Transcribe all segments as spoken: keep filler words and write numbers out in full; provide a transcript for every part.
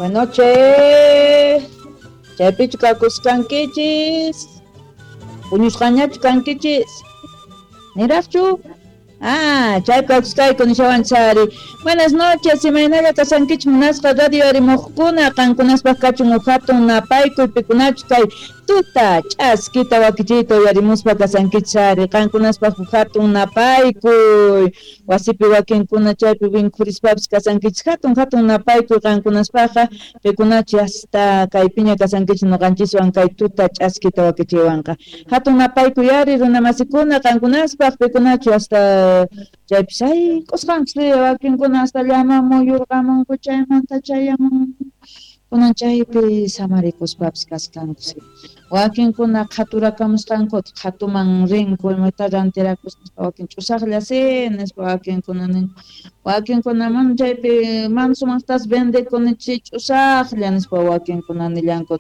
Buenas noches. Chaypichu kakuskankichis. Puñusqañachu kankichis. Niraqchu. Ah, chay kakuskayku nishawanchari. Buenas noches, imaynalla kasankichu munasqa radio arimuqkuna qankunaspaq kachun hatun napaykuy pikunachu kay tuta ch'askita wakichiyta uyarimuspa kasankichari qankunaspaq hatun napaykuy wasipi wakinkuna chaypi winkurispapas kasankichis hatun hatun napaykuy qankunaspaqa pikunachu hasta kaypiña kasankichis nuqanchiswan kay tuta ch'askita wakichiywanqa hatun napaykuyari runa masikuna qankunaspaq pikunachu hasta chaypis ay qusqanchis wakinkuna hasta llama muyurqamunku chaymanta chayamun kunan chaypi samarikuspapas kaskanku wakinkuna qhaturakamusqanku qhatuman rinku imata rantirakuspa wakin ch'usaqlla sinispa wakinkuna nin wakinkunaman chaypi mana sumaqtas vendekunichik ch'usaqlla nispa wakinkuna nillanku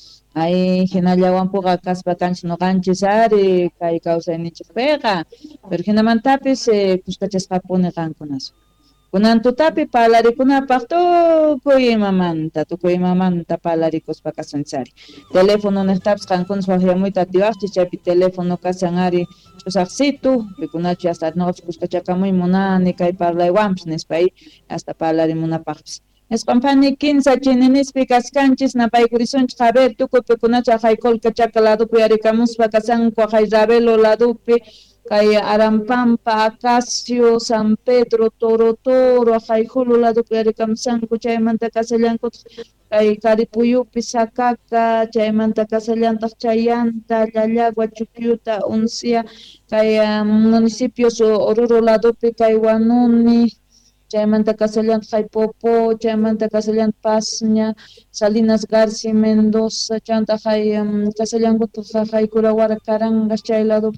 ay hinallawanpuqa kaspa kanchis nuqanchis ari kay kawsayninchikpiqa pero hinamantapis kuskachasqapuni qankunas kunan tutapi parlarikunapaq tukuy imamanta tukuy imamanta parlarikuspa kasunchari teléfono niqtapas qankunas waqyamuyta atiwaqchis chaypi teléfono kasan ari ch'usaqsitu pikunachu hasta nuqapas kuskachakamuy munani kay parlaywanpas nispa ay hasta parlarimunapaqpis Espampani quince chininispi kaskanchis napaykurisunchik haber tukuy pikunacha haykolka chaka ladupi arikamuspa kasanku hay Ravelo ladupi kay Arampampa, Acacio, San Pedro, Toro Toro, Haykulu ladupi arikamusanku chaymanta kasallanku kay Caripuyupi Sakaka chaymanta kasallantaq Chayanta, Llallagua, Chuquiuta, Uncia kay um, municipios Oruro ladupi kay Wanuni chaymanta kasallant Haypopo, chaymanta kasallant Pasña, Salinas García Mendoza, chanta hay um, kasallankuta Haykura Huaracarangas chay lado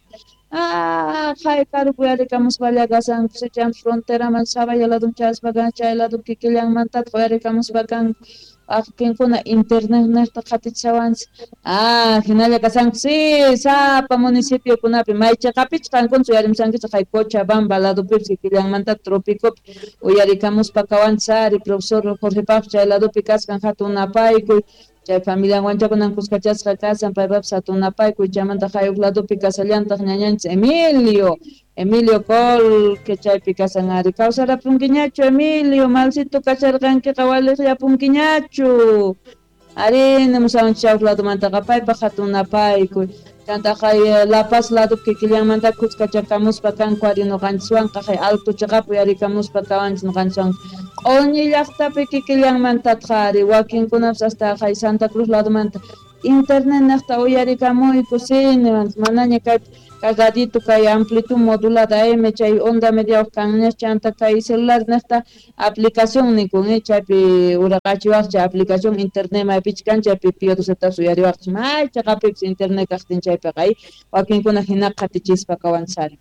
ah hay karupi arikamus vallagasan kusichan frontera man sabaya lado chaspagan chay lado kikillanmanta arikamus bakan akinkuna internet nesta qhatichawanchik ah hinalla kasanku si sapa municipio kunapi maycha kapich qankunchu yarimsankichu hay Cochabamba ladopi kikillanmanta tropicopi uyarikamuspa kawanchari profesor Jorge Paz chay ladopi kaskan hatun napaykuy chay familia wanchakunan kuskachasqa kasan paypapas hatun napaykuy chaymanta hayuk ladopi kasallantaq ñañanchis Emilio Emilio Col que chaypi kasan ari kawsarapunkiñachu Emilio malsito kacharqankiqa waliqllapunkiñachu ari nimusawanchis chawq ladomantaqa paypa hatun napaykuy chanta hay La Paz ladopi kikillanmanta kuskachakamuspa kanku ari nuqanchiswanqa hay Alto Chiqapi arikamuspa kawanchis nuqanchiswanqa q'uñi llaqtapi kikillanmantataq ari wakinkunapas hasta hay Santa Cruz ladomanta internet naqta uyarikamuyku siniwanchis manaña kay cargadito kay amplitud modulada M chay onda media kanña chanta kay celular naqta aplicación nikun chaypi uraqachiwaqcha aplicación internet maypichik kan chaypi piodosetapas uyariwaqchis maycha qapipis internet kaqtin chaypiqa ay wakinkuna hina qhatichispa kawanchari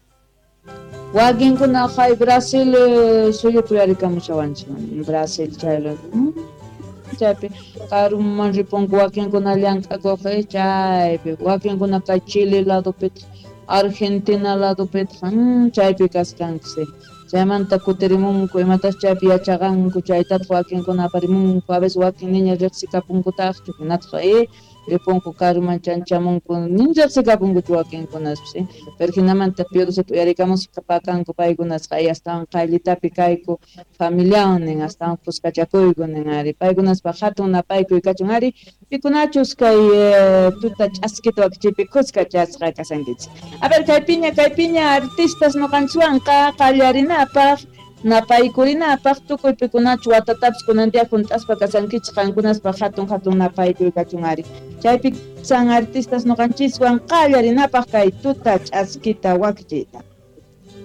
wakinkuna hay Brasil suyupi uyarikamushawanchis Brasil chaylo chaypi karuman ripunku wakinkuna llank'akuq chaypi wakinkuna kay Chile ladopi Argentina ladopi chaypi kaskanku chaymanta kutirimunku imatas chaypi yachaqanku chaytataq wakinkuna aparimunku a veces wakin niña riqsikapunkutaqchu hinataq eh ripunku karuman chanchamunku nin riqsikapunkuchu wakinkunaspas pero hinamanta piodoseta uyarikamusqa pakanku paykunasqa ay astawan qaylitapi kayku familiawan nin astawan kuskachakuyku nin ari paykunaspa hatun napaykuy kachun ari pikunachus kay tuta ch'askita wakichiypi kuskachasqa kasankichis a ver kaypiña kaypiña artistas nuqanchikwanqa qallarinapaq napaykurinapaq tukuy pikunachu watatapis kunantiqa hunt'aspa kasankichis qankunaspa hatun hatun napaykuy kachun ari chaypi san artistas nuqanchiswan qallarinapaq kay tuta ch'askita wakichiyta